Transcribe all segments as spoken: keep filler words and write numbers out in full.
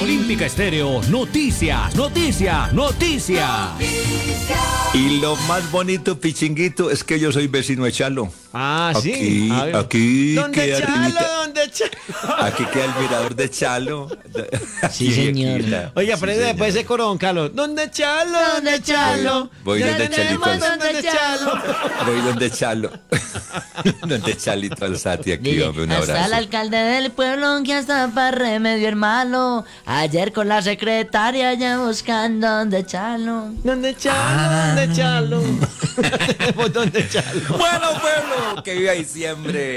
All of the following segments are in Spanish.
Olímpica Estéreo, noticias, noticias, noticias. Y lo más bonito, Pichinguito, es que yo soy vecino de Chalo. Ah, aquí, sí. Aquí, aquí ¿Dónde queda Chalo? arribita- ¿Dónde Chalo? Aquí queda el mirador de Chalo. Sí, Aquí, señor. aquí la- Oiga, sí, aprende señor. después ese coro, don Carlos. ¿Dónde Chalo? ¿Dónde Chalo? Voy Ya donde tenemos Chalito. ¿Dónde Chalo? Voy donde Chalo. Donde Chalito Alzati aquí, Dile, hombre, un hasta el abrazo. alcalde del pueblo que hasta para remedio el malo. Ayer con la secretaria ya buscando dónde echarlo. ¿Dónde Chalo? ¿Dónde Chalo? Tenemos ¿Dónde Chalo? Bueno, pueblo, que viva diciembre.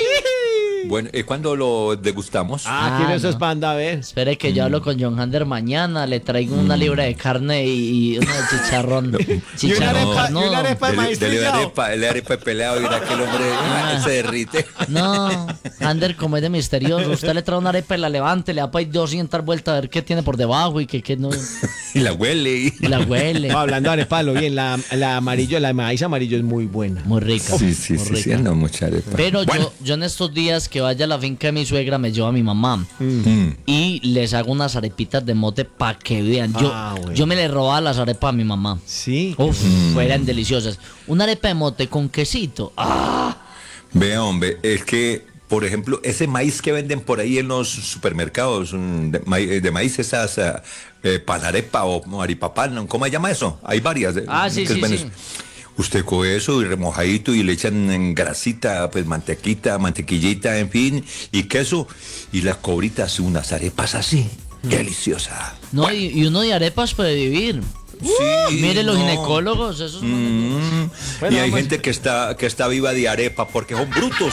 Bueno, ¿y cuándo lo degustamos? Ah, ¿quién Ah, eso es no. panda? A ver. Espere que yo hablo con John Hander mañana. Le traigo una libra de carne y, y una de chicharrón. Y una Chicharrón arepa, y carnudo. una arepa de Dele, maíz dele trillado. arepa, dele arepa de pelado y mira que el hombre Ah. se derrite. No, Hander, como es de misterioso, usted le trae una arepa y la levante, le da para doscientas vueltas a ver qué tiene por debajo y que, que no. Y la huele. Y... Y la huele. No, hablando de arepa, lo bien, la, la amarillo, la de maíz amarillo es muy buena. Muy rica. Sí, sí, muy sí, sí, rica. no, mucha arepa. Pero Bueno. yo, yo en estos días que vaya a la finca de mi suegra me llevo a mi mamá Mm. y les hago unas arepitas de mote para que vean. Yo, Ah, bueno. yo me le robaba las arepas a mi mamá. Sí. Uf, Mm. eran deliciosas. Una arepa de mote con quesito. Ah, Vea, hombre, es que, por ejemplo, ese maíz que venden por ahí en los supermercados, mm, de maíz, de maíz esas eh, eh, panarepa o maripapán, ¿cómo se llama eso? Hay varias. eh, Ah, sí, que es sí, bueno. sí. Usted coge eso y remojadito y le echan en grasita, pues mantequita, mantequillita, en fin, y queso, y las cobritas, unas arepas así, deliciosa. no, y, y uno de arepas puede vivir. Sí, Mire los no. ginecólogos, esos Mm, Bueno, y hay vamos. gente que está que está viva de arepa porque son brutos.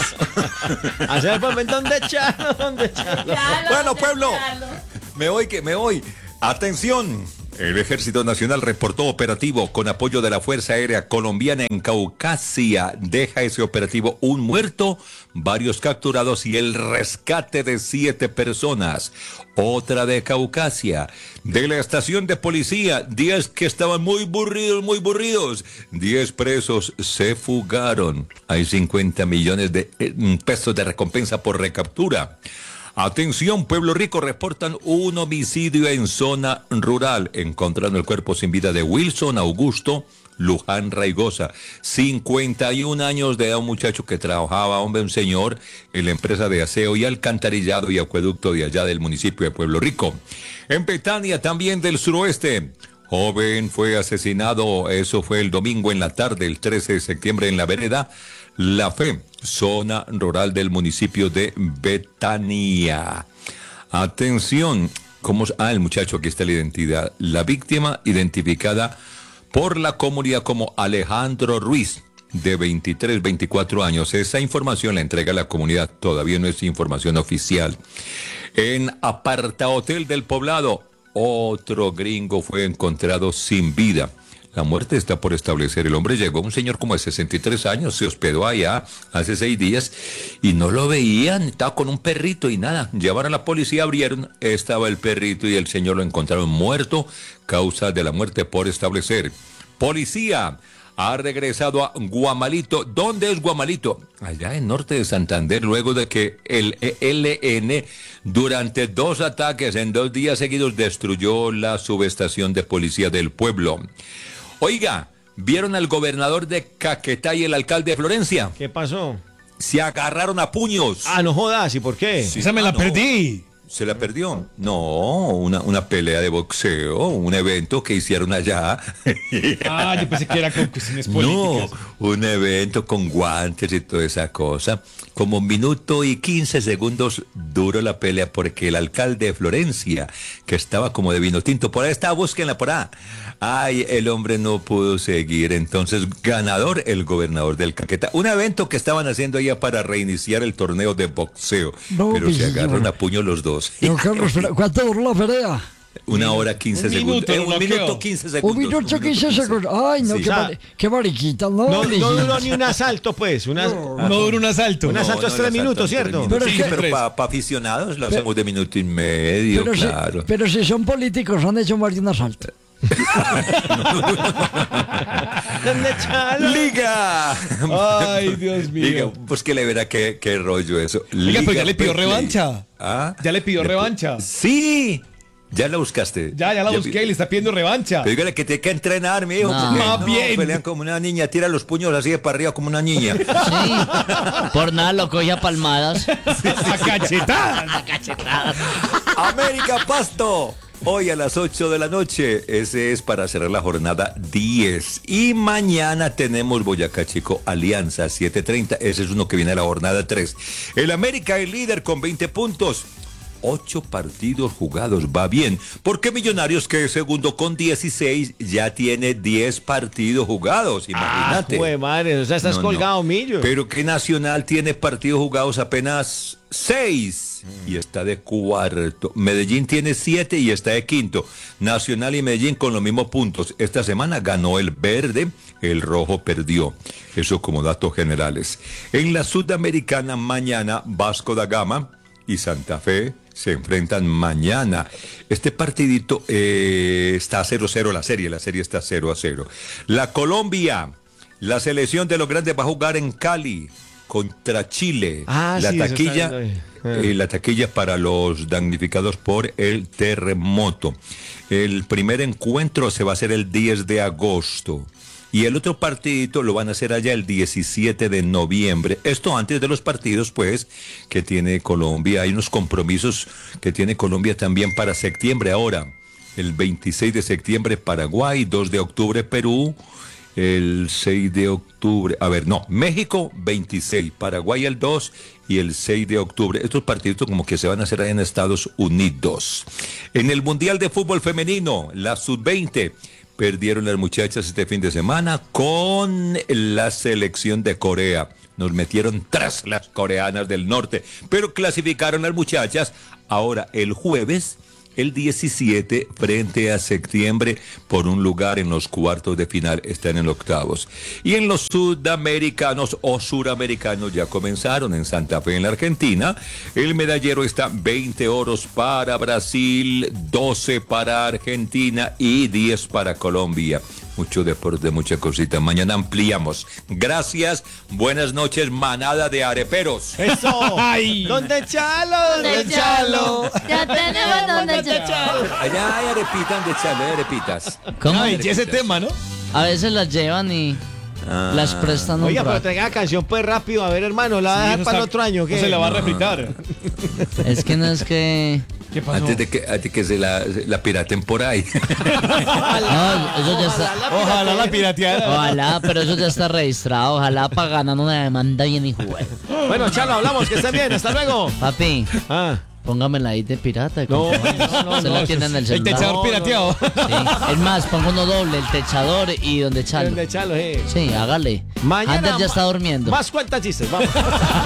Hacer pues, ¿dónde Chalo? ¿Dónde Chalo? Bueno, pueblo, me voy que me voy. Atención. El Ejército Nacional reportó operativo con apoyo de la Fuerza Aérea Colombiana en Caucasia. Deja ese operativo un muerto, varios capturados y el rescate de siete personas. Otra de Caucasia. De la estación de policía, diez que estaban muy burridos, muy burridos. diez presos se fugaron. Hay cincuenta millones de eh, pesos de recompensa por recaptura. Atención, Pueblo Rico, reportan un homicidio en zona rural, encontrando el cuerpo sin vida de Wilson Augusto Luján Raigosa, cincuenta y un años de edad, un muchacho que trabajaba, hombre, un señor, en la empresa de aseo y alcantarillado y acueducto de allá del municipio de Pueblo Rico. En Betania, también del suroeste, joven fue asesinado, eso fue el domingo en la tarde, el trece de septiembre, en la vereda La Fe, zona rural del municipio de Betania. Atención, ¿cómo? Ah, el muchacho, aquí está la identidad. La víctima identificada por la comunidad como Alejandro Ruiz, de veintitrés, veinticuatro años. Esa información la entrega la comunidad, todavía no es información oficial. En Apartahotel del Poblado, otro gringo fue encontrado sin vida. La muerte está por establecer. El hombre llegó, un señor como de sesenta y tres años, se hospedó allá hace seis días y no lo veían, estaba con un perrito y nada. Llevaron a la policía, abrieron, estaba el perrito y el señor lo encontraron muerto, causa de la muerte por establecer. Policía ha regresado a Guamalito. ¿Dónde es Guamalito? Allá en norte de Santander, luego de que el E L N durante dos ataques en dos días seguidos destruyó la subestación de policía del pueblo. Oiga, ¿vieron al gobernador de Caquetá y el alcalde de Florencia? ¿Qué pasó? Se agarraron a puños. Ah, no jodas, ¿y por qué? Sí. Esa me Ah, la no. perdí. ¿Se la perdió? No, una, una pelea de boxeo, un evento que hicieron allá. Ah, yo pensé que era con cuestiones No, políticas. un evento con guantes y toda esa cosa. Como un minuto y quince segundos duró la pelea porque el alcalde de Florencia, que estaba como de vino tinto, por ahí estaba, búsquenla por ahí. Ay, el hombre no pudo seguir, entonces ganador el gobernador del Caquetá. Un evento que estaban haciendo allá para reiniciar el torneo de boxeo, No, pero mi se señor. agarraron a puño los dos. Don Carlos, pero ¿cuánto duró la pelea? Una hora quince Un segundos. minuto, Eh, un bloqueo. minuto quince Un segundos. minuto quince segundos. Ay, no, Sí. qué, O sea, mari- qué mariquita, no. No, mi no hijita. duró ni un asalto, pues. Una, No. No dura un asalto. Un asalto es tres el minutos, asalto es tres ¿cierto? minutos. Pero sí, es que- pero para aficionados lo hacemos de minuto y medio, pero, claro. si, pero si son políticos, han hecho más de un asalto. ¿Dónde Chalo? ¡Liga! Ay, Dios mío. Liga, pues que le verá qué, qué rollo eso. Oiga, pero ya le pidió Betplay. revancha. ¿Ah? Ya le pidió pi- revancha. Sí. Ya la buscaste. Ya, ya la busqué y le está pidiendo revancha. Pero dígale que tiene que entrenar, mi hijo. No. porque Más bien. Pelean como una niña, tira los puños así de para arriba como una niña. Sí, por nada lo cogía a palmadas. A cachetadas. América Pasto. Hoy a las ocho de la noche. Ese es para cerrar la jornada diez. Y mañana tenemos Boyacá Chico Alianza siete treinta. Ese es uno que viene a la jornada tres. El América es líder con veinte puntos. Ocho partidos jugados, va bien. Porque Millonarios, que es segundo con dieciséis, ya tiene diez partidos jugados, imagínate. Ah, jue madre, o sea, estás No, no. colgado, Millo. Pero que Nacional tiene partidos jugados apenas seis y está de cuarto. Medellín tiene siete y está de quinto. Nacional y Medellín con los mismos puntos. Esta semana ganó el verde, el rojo perdió. Eso como datos generales. En la Sudamericana mañana Vasco da Gama y Santa Fe se enfrentan mañana. Este partidito eh, está a cero cero la serie, la serie está cero a cero. La Colombia, la selección de los grandes va a jugar en Cali contra Chile. Ah, la sí, eso taquilla, está viendo ahí. eh, la taquilla para los damnificados por el terremoto. El primer encuentro se va a hacer el diez de agosto. Y el otro partidito lo van a hacer allá el diecisiete de noviembre. Esto antes de los partidos, pues, que tiene Colombia. Hay unos compromisos que tiene Colombia también para septiembre. Ahora, el veintiséis de septiembre Paraguay, dos de octubre Perú, el seis de octubre, a ver, no, México veintiséis, Paraguay el dos y el seis de octubre. Estos partidos como que se van a hacer allá en Estados Unidos. En el Mundial de Fútbol Femenino, la sub veinte. Perdieron las muchachas este fin de semana con la selección de Corea. Nos metieron tras las coreanas del norte, pero clasificaron las muchachas. Ahora, el jueves, el diecisiete, frente a septiembre, por un lugar en los cuartos de final, están en octavos. Y en los sudamericanos o suramericanos ya comenzaron en Santa Fe, en la Argentina. El medallero está veinte oros para Brasil, doce para Argentina y diez para Colombia. Mucho deporte, mucha cosita. Mañana ampliamos. Gracias. Buenas noches, manada de areperos. Eso. Ay. ¿Dónde Chalo? ¿Dónde Chalo? Ya tenemos donde echar. Allá hay arepitas de chale, hay arepitas. ¿Cómo? Ay, y ese tema, ¿no? A veces las llevan y Ah. las prestan un Oiga, pero rato. traiga la canción pues rápido. A ver, hermano, la va a Sí, dejar eso para el está- otro año. ¿Qué? No se la va a refritar. Es que no es que... ¿Qué pasó? Antes de que, antes que se la, se la piraten por ahí. No, eso ya está... Ojalá la pirateara. Ojalá, pero eso ya está registrado. Ojalá para ganar una demanda bien hijo. Bueno, Chalo, hablamos. Que estén bien. Hasta luego. Papi, Ah. póngamela ahí de pirata. No, compa. no, no, Se no, la eso tiene en el El celular. techador No, pirateado. Sí. Es más, pongo uno doble, el techador y donde echalo. ¿Dónde Chalo? Eh. Sí, hágale. Mañana Ander ya está ma- durmiendo. Más cuentas chistes. Vamos.